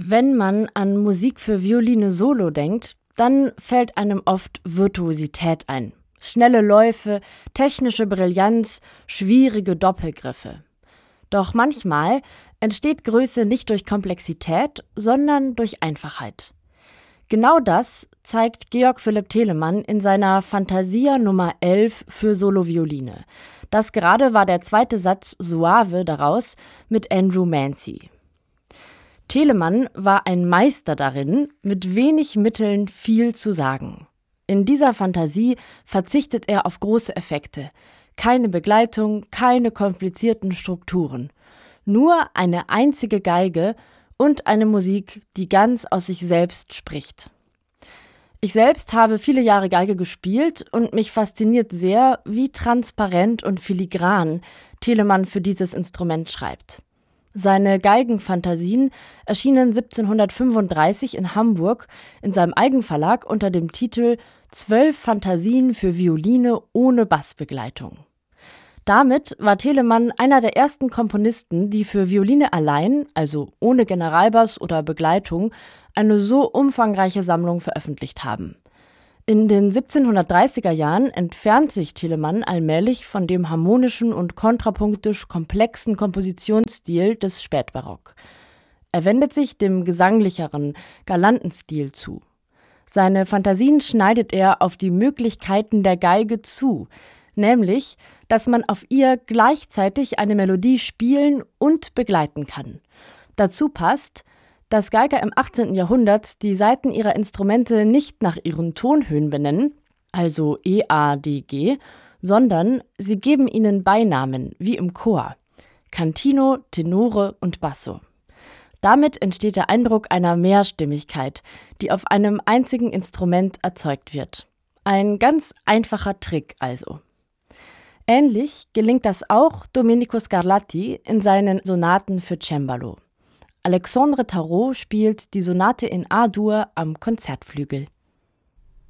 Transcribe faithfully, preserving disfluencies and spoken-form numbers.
Wenn man an Musik für Violine solo denkt, dann fällt einem oft Virtuosität ein. Schnelle Läufe, technische Brillanz, schwierige Doppelgriffe. Doch manchmal entsteht Größe nicht durch Komplexität, sondern durch Einfachheit. Genau das zeigt Georg Philipp Telemann in seiner Fantasia Nummer elf für Solovioline. Das gerade war der zweite Satz Suave daraus mit Andrew Mancy. Telemann war ein Meister darin, mit wenig Mitteln viel zu sagen. In dieser Fantasie verzichtet er auf große Effekte. Keine Begleitung, keine komplizierten Strukturen. Nur eine einzige Geige und eine Musik, die ganz aus sich selbst spricht. Ich selbst habe viele Jahre Geige gespielt und mich fasziniert sehr, wie transparent und filigran Telemann für dieses Instrument schreibt. Seine Geigenfantasien erschienen siebzehnhundertfünfunddreißig in Hamburg in seinem Eigenverlag unter dem Titel Zwölf Fantasien für Violine ohne Bassbegleitung. Damit war Telemann einer der ersten Komponisten, die für Violine allein, also ohne Generalbass oder Begleitung, eine so umfangreiche Sammlung veröffentlicht haben. In den siebzehnhundertdreißiger Jahren entfernt sich Telemann allmählich von dem harmonischen und kontrapunktisch komplexen Kompositionsstil des Spätbarock. Er wendet sich dem gesanglicheren, galanten Stil zu. Seine Fantasien schneidet er auf die Möglichkeiten der Geige zu, nämlich, dass man auf ihr gleichzeitig eine Melodie spielen und begleiten kann. Dazu passt, dass Geiger im achtzehnten Jahrhundert die Saiten ihrer Instrumente nicht nach ihren Tonhöhen benennen, also E, A, D, G, sondern sie geben ihnen Beinamen, wie im Chor: Cantino, Tenore und Basso. Damit entsteht der Eindruck einer Mehrstimmigkeit, die auf einem einzigen Instrument erzeugt wird. Ein ganz einfacher Trick also. Ähnlich gelingt das auch Domenico Scarlatti in seinen Sonaten für Cembalo. Alexandre Tarot spielt die Sonate in A-Dur am Konzertflügel.